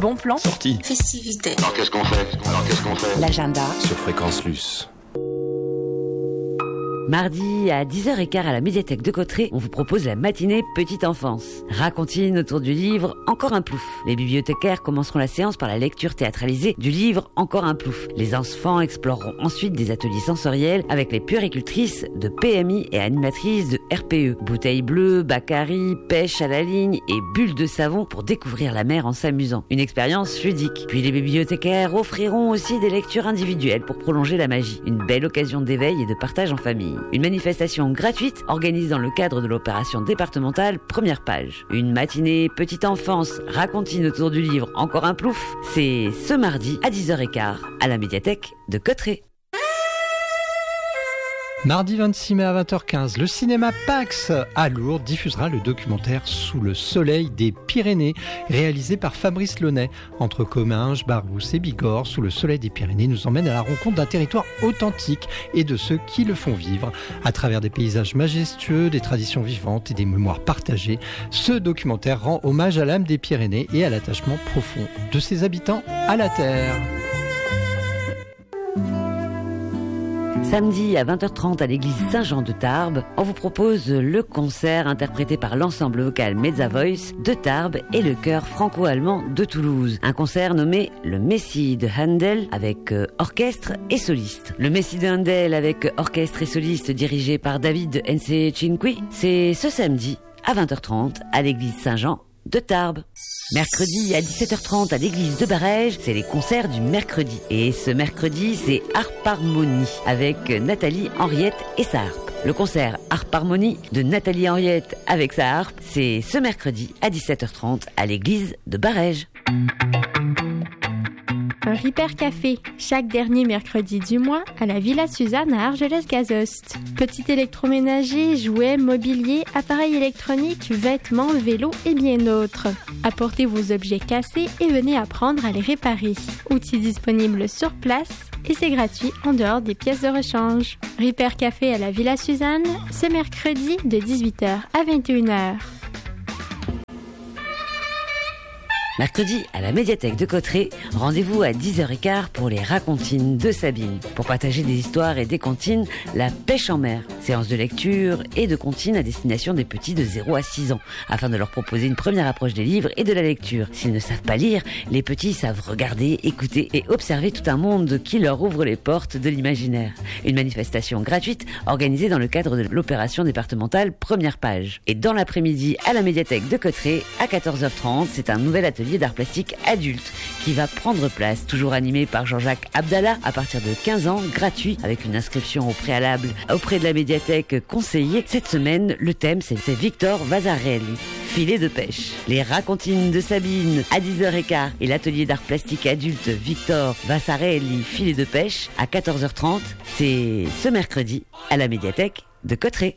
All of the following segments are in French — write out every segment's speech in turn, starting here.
Bon plan. Sortie. Festivité. Alors qu'est-ce qu'on fait L'agenda. Sur Fréquence Luce. Mardi à 10h15 à la médiathèque de Cauterets, on vous propose la matinée Petite Enfance. Racontine autour du livre Encore un plouf. Les bibliothécaires commenceront la séance par la lecture théâtralisée du livre Encore un plouf. Les enfants exploreront ensuite des ateliers sensoriels avec les puéricultrices de PMI et animatrices de RPE. Bouteilles bleues, Baccari, pêche à la ligne et bulles de savon pour découvrir la mer en s'amusant. Une expérience ludique. Puis les bibliothécaires offriront aussi des lectures individuelles pour prolonger la magie. Une belle occasion d'éveil et de partage en famille. Une manifestation gratuite organisée dans le cadre de l'opération départementale Première Page. Une matinée Petite Enfance racontine autour du livre Encore un plouf. C'est ce mardi à 10h15 à la médiathèque de Cauterets. Mardi 26 mai à 20h15, le cinéma Pax à Lourdes diffusera le documentaire Sous le soleil des Pyrénées, réalisé par Fabrice Launay. Entre Comminges, Barbousse et Bigorre, Sous le soleil des Pyrénées nous emmène à la rencontre d'un territoire authentique et de ceux qui le font vivre. À travers des paysages majestueux, des traditions vivantes et des mémoires partagées, ce documentaire rend hommage à l'âme des Pyrénées et à l'attachement profond de ses habitants à la terre. Samedi à 20h30 à l'église Saint-Jean de Tarbes, on vous propose le concert interprété par l'ensemble vocal Mezza Voice de Tarbes et le chœur franco-allemand de Toulouse. Un concert nommé Le Messie de Handel avec orchestre et soliste. Le Messie de Handel avec orchestre et soliste dirigé par David Nce-Cinqui, c'est ce samedi à 20h30 à l'église Saint-Jean de Tarbes. Mercredi à 17h30 à l'église de Barège, c'est les concerts du mercredi. Et ce mercredi, c'est Harpe Harmonie avec Nathalie Henriette et sa harpe. Le concert Harpe Harmonie de Nathalie Henriette avec sa harpe, c'est ce mercredi à 17h30 à l'église de Barège. Un Ripper Café, chaque dernier mercredi du mois à la Villa Suzanne à Argelès-Gazost. Petit électroménager, jouets, mobilier, appareils électroniques, vêtements, vélos et bien d'autres. Apportez vos objets cassés et venez apprendre à les réparer. Outils disponibles sur place et c'est gratuit en dehors des pièces de rechange. Ripper Café à la Villa Suzanne, ce mercredi de 18h à 21h. Mercredi, à la médiathèque de Cauterets, rendez-vous à 10h15 pour les racontines de Sabine. Pour partager des histoires et des comptines, la pêche en mer. Séance de lecture et de comptines à destination des petits de 0 à 6 ans, afin de leur proposer une première approche des livres et de la lecture. S'ils ne savent pas lire, les petits savent regarder, écouter et observer tout un monde qui leur ouvre les portes de l'imaginaire. Une manifestation gratuite organisée dans le cadre de l'opération départementale Première Page. Et dans l'après-midi, à la médiathèque de Cauterets, à 14h30, c'est un nouvel atelier d'art plastique adulte qui va prendre place, toujours animé par Jean-Jacques Abdallah à partir de 15 ans, gratuit avec une inscription au préalable auprès de la médiathèque conseillée. Cette semaine, le thème c'est Victor Vasarely, filet de pêche. Les racontines de Sabine à 10h15 et l'atelier d'art plastique adulte Victor Vasarely, filet de pêche à 14h30, c'est ce mercredi à la médiathèque de Cauterets.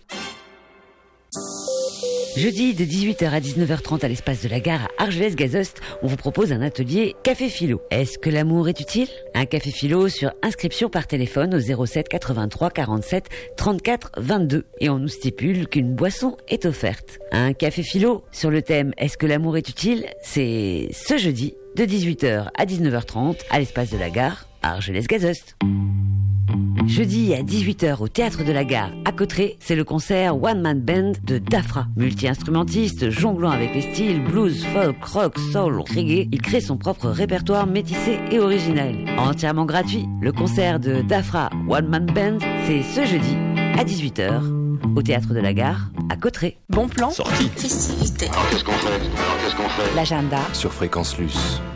Jeudi de 18h à 19h30 à l'espace de la gare à Argelès-Gazost, on vous propose un atelier Café Philo. Est-ce que l'amour est utile ? Un café philo sur inscription par téléphone au 07 83 47 34 22. Et on nous stipule qu'une boisson est offerte. Un café philo sur le thème Est-ce que l'amour est utile ? C'est ce jeudi de 18h à 19h30 à l'espace de la gare à Argelès-Gazost. Jeudi à 18h au Théâtre de la Gare à Cauterets, c'est le concert One Man Band de Dafra. Multi-instrumentiste, jonglant avec les styles blues, folk, rock, soul, reggae, il crée son propre répertoire métissé et original. Entièrement gratuit, le concert de Dafra One Man Band, c'est ce jeudi à 18h au Théâtre de la Gare à Cauterets. Bon plan. Sortie. Festivité. Alors qu'est-ce qu'on fait L'agenda. Sur Fréquence Luce.